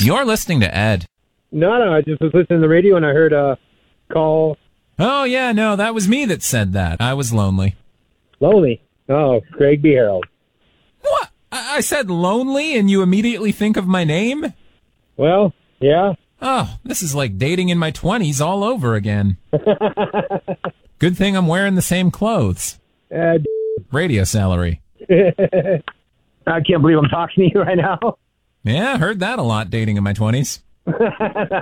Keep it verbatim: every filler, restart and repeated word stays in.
You're listening to Ed. No, no, I just was listening to the radio and I heard a call. Oh, yeah, no, that was me that said that. I was lonely. Lonely? Oh, Craig B. Harold. What? I, I said lonely and you immediately think of my name? Well, yeah. Oh, this is like dating in my twenties all over again. Good thing I'm wearing the same clothes. Uh, Radio salary. I can't believe I'm talking to you right now. Yeah, heard that a lot dating in my twenties.